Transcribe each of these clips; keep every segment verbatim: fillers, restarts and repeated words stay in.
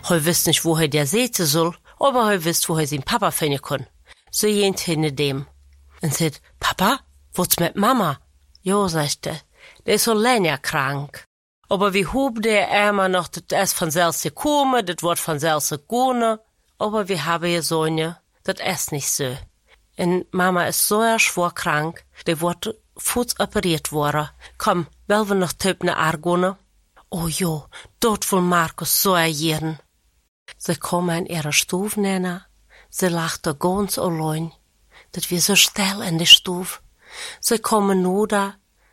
Hij wist nicht, wo er der zitten soll, aber er wist, wo er zijn papa vinden kon. Zo jent hinter dem. En zei, Papa, wat's mit Mama? Jo, sagte, der ist so länger krank. Aber wie hob der immer noch, das ist von selbst gekommen, das wird von selbst gegangen. Aber wir haben ja Sonne, das ist nicht so. Und Mama ist so schwer krank, der wird Fuß operiert worden. Komm, wollen wir noch töpne Argone? Oh jo, dort will Markus so erjieren. Sie kommen in ihre Stube nennen, sie lachte ganz allein. Das wir so still in der Stube. Sie kommen nur da,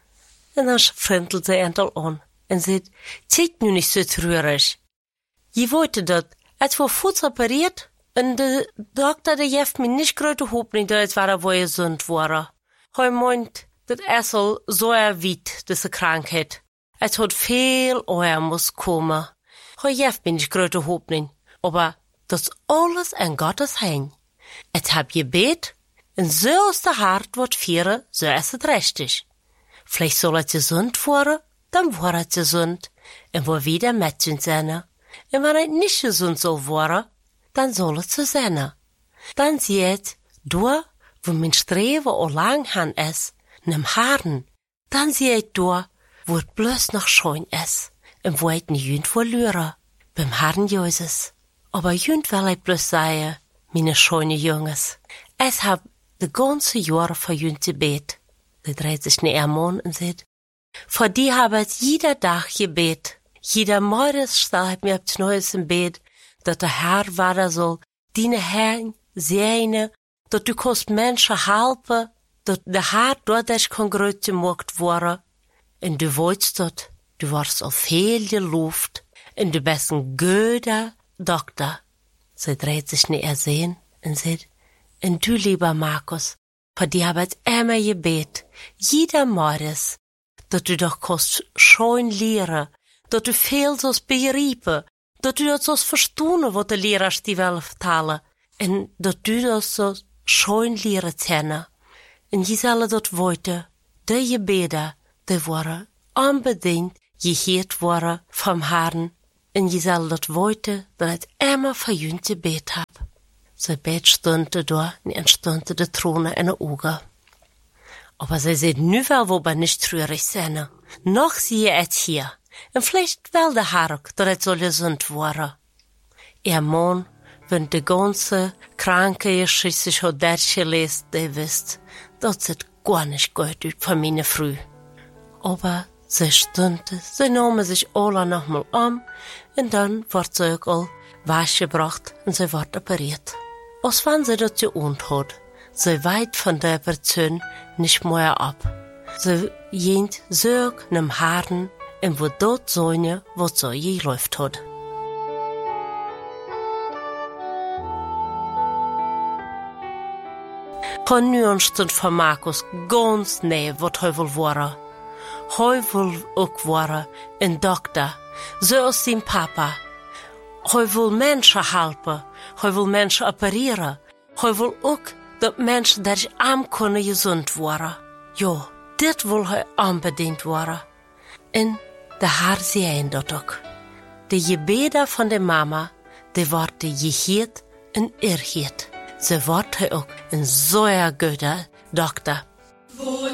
und dann frindelt sie endlich an. En zei, zit nu niet zo treurig. Je weet dat, als we voets operiert, en de dokter die heeft me niet grote hoop niet dat het waren waar je gezond waren. Hij meint, dat is al zo erwiet, deze krankheid. Het had veel oor moest komen. Hij heeft me niet grote hoop niet, aber dat is alles in Gottes hand. Het heb je beet, en zo als de hart wordt vieren, zo is het richtig. Vielleicht soll het gezond worden, dann war het gesund en wo wieder Mädchen sein. En wenn het nicht gesund soll worden, dann soll het so sein. Dann sieht, da, wo mein Streben auch lang han ist, nem Haaren, dann sieht da, wo het bloß noch schön ist, en wo het nicht jünd verlieren, beim Herrn Jesus. Aber jünd will ich bloß sagen, meine schöne Jungs, es hab de ganze Jahre für jünd gebet. Die dreht sich ne Mann und sagt, vor die habe jeder Tag gebet. Jeder Morgen steht mir auf Neues im Bett, dass der Herr wahr soll, deine Herren sehen, dass du kannst Menschen helfen, dass der Herr dort ist kein Größe gemacht worden. Und du weißt dort, du warst auf viel gelobt, und du bist ein guter Doktor. Sie dreht sich ne sehen und sagt, und du, lieber Markus, vor die habe immer gebet, jeder Morgen, dass du doch kannst schön lehren, dass du viel sollst begreifen, dass du das sollst verstehen, was der Lehrer dir will vertellen, und dass du das so schön lehren können. Und je sollen dort weiter, die Gebete, die waren unbedingt gehört worden vom Herrn, und je sollen dort weiter, dass ich immer für ihn gebet hab. So bet stunde da, und entstünde die Throne in den Augen. Aber sie sieht nu wel, wo wir nicht traurig sind. Noch sehe ich es hier. Und vielleicht will der Herr, dass es so gesund werden. Ihr Mann, wenn die ganze kranke Geschichte schon durchgelesen, der wisst, das sieht gar nicht gut aus für meine Frau. Aber sie stunde, sie nahmen sich alle nochmal um, und dann wird sie auch all waschgebracht und sie wird operiert. Als wenn sie das geohnt hat. Sie weit von der Person nicht mehr ab. Sie jent so nem Haaren, und wo dort Sonne, wo so je läuft hat. Von nun stund von Markus ganz nahe, was er will werden. Er will auch werden ein Doktor, so als sein Papa. Er will Menschen helfen, er will Menschen operieren, er will auch dat mensen daar aan kunnen gezond worden. Ja, dit wil hij unbedingt worden. En de Herr zei dat ook. De gebeden van de mama, die worden geheerd en ergeerd. Ze wordt hij ook een zeer goede dokter.